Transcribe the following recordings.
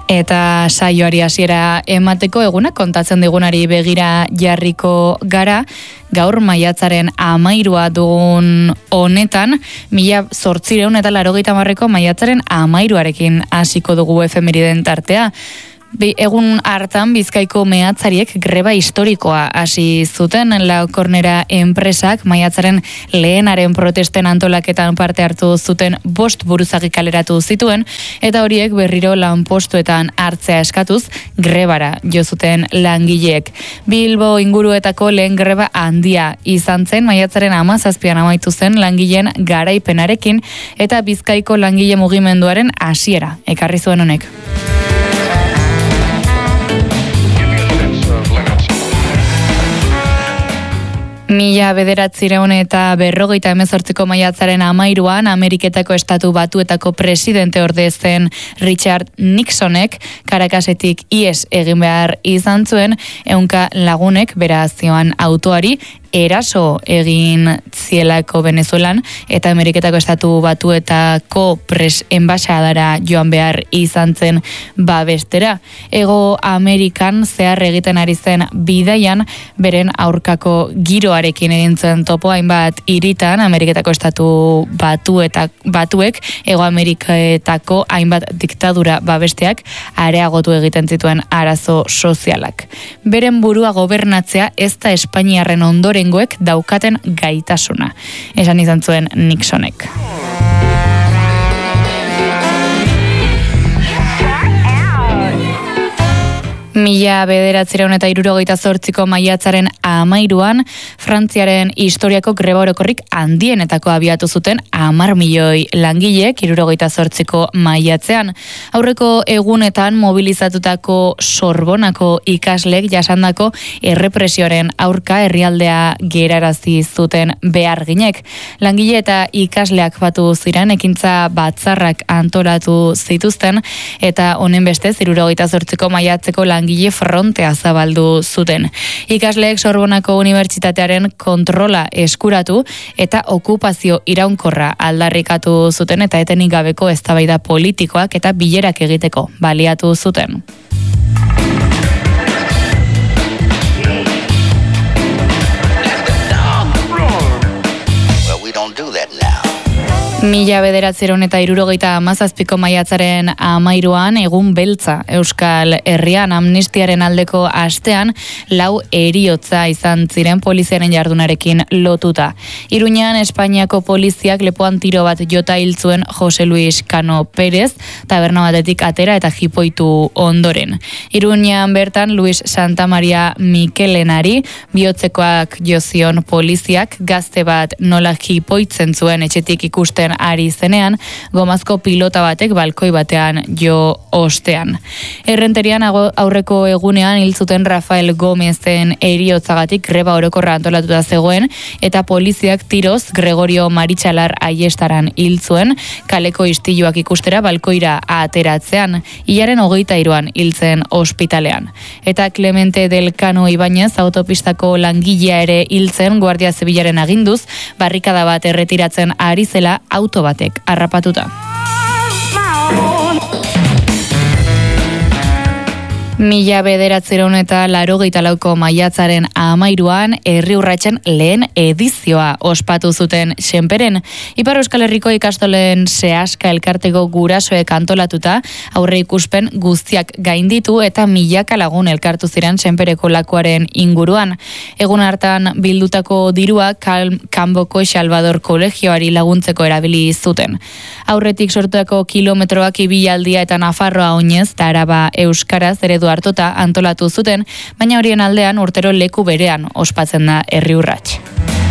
Eta saioari hasiera emateko egunak kontatzen digunari begira jarriko gara, gaur maiatzaren 13 dugun honetan, 1880ko maiatzaren 13arekin hasiko dugu efemeriden tartea. Egun hartan Bizkaiko meatzariek greba historikoa hasi zuten. Laukornera enpresak maiatzaren lehenaren protesten antolaketan parte hartu zuten 5 buruzagi kaleratu zituen, eta horiek berriro lanpostuetan hartzea eskatuz grebara jo zuten langileek. Bilbo inguruetako lehen greba handia izan zen, maiatzaren 17an amaitu zen langileen garaipenarekin, eta Bizkaiko langile mugimenduaren hasiera ekarri zuen honek. 1958ko maiatzaren 13an Ameriketako Estatu Batuetako presidente orde zen Richard Nixonek Caracasetik ihes egin behar izan zuen, ehunka lagunek beraz zioan autoari eraso egin zielako Venezuelan, eta Ameriketako Estatu Batuetako enbaxadara joan behar izan zen babestera. Ego Amerikan zehar egiten ari zen bidaian beren aurkako giroarekin egin zen topo hainbat hiritan. Ameriketako Estatu Batuek Ego Ameriketako hainbat diktadura babesteak areagotu egiten zituen arazo sozialak. Beren burua gobernatzea ez da Espainiarren ondorengoek daukaten gaitasuna, esan izan zuen Nixonek. 1968ko maiatzaren 13an Frantziaren historiako greba orokorrik handienetako abiatu zuten 10 milioi langileek 68ko maiatzean. Aurreko egunetan mobilizatutako Sorbonako ikasleek jasandako errepresioaren aurka herrialdea gerarazi zuten beharginek. Langile eta ikasleak batu ziren, ekintza batzarrak antolatu zituzten, eta honen bestez 68ko maiatzeko langile frontea zabaldu zuten. Ikasleek Sorbonako Unibertsitatearen kontrola eskuratu eta okupazio iraunkorra aldarrikatu zuten, eta etenik gabeko eztabaida politikoak eta bilerak egiteko baliatu zuten. Mila 1977ko maiatzaren 13an egun beltza Euskal Herrian, amnistiaren aldeko astean 4 heriotza izan ziren poliziaren jardunarekin lotuta. Iruñean Espainiako poliziak lepoan tiro bat jota hil zuen Jose Luis Cano Pérez, taberna batetik atera eta jipoitu ondoren. Iruñean bertan Luis Santamaria Mikelenari bihotzekoak jo zion poliziak, gazte bat nola jipoitzen zuen etxetik ikusten ari zenean, gomazko pilota batek balkoi batean jo ostean. Errenterian aurreko egunean hil zuten Rafael Gómezen heriotzagatik greba orokorra antolatuta zegoen, eta poliziak tiroz Gregorio Maritxalar Aiestaran hil zuen, kaleko istiluak ikustera balkoira ateratzean, hilaren 23an hil zen ospitalean. Eta Clemente del Cano Ibáñez autopistako langilea ere hil zen Guardia Zibilaren aginduz, barrikada bat erretiratzen ari zela auto batek harrapatuta. 1984ko maiatzaren 13an Herri Urratsen lehen edizioa ospatu zuten Senperen. Ipar Euskal Herriko ikastolen sehaska elkarteko gurasoek antolatuta, aurre ikuspen guztiak gainditu eta milaka lagun elkartu ziren Senpereko lakuaren inguruan. Egun hartan bildutako dirua Kanboko Salvador Kolegioari laguntzeko erabili zuten. Aurretik sortuako kilometroak Ibilaldia eta Nafarroa oinez eta Araba euskaraz eredu hartuta antolatu zuten, baina horien aldean urtero leku berean ospatzen da Herri Urrats.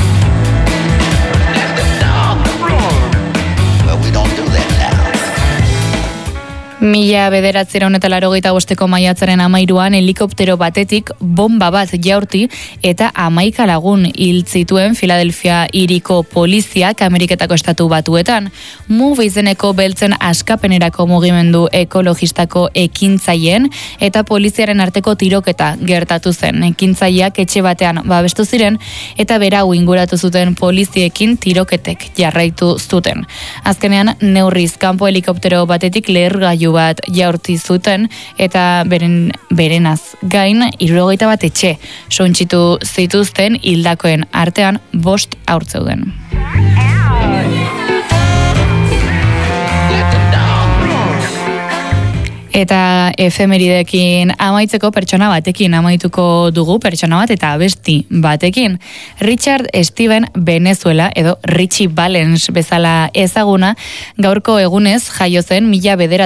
1985ko maiatzaren 13an helikoptero batetik bomba bat jaurti eta 11 lagun hil zituen Filadelfia hiriko poliziak Ameriketako Estatu Batuetan. MOVE izeneko beltzen askapenerako mugimendu ekologistako ekintzaileen eta poliziaren arteko tiroketa gertatu zen. Ekintzaileak etxe batean babestu ziren eta berau inguratu zuten poliziekin tiroketek jarraitu zuten. Azkenean neurriz kanpo helikoptero batetik lehergailu ispilu bat jaurti zuten eta berenaz gain 71 etxe suntsitu zituzten, hildakoen artean 5 haur zeuden. Eta efemeridekin amaitzeko pertsona batekin amaituko dugu, pertsona bat eta abesti batekin. Richard Steven Venezuela edo Richie Valens bezala ezaguna, gaurko egunez jaio zen 1900